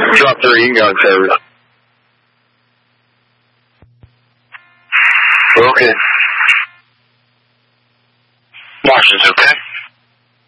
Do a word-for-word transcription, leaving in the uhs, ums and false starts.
Drop three, you can go on service. Okay. Washington's okay.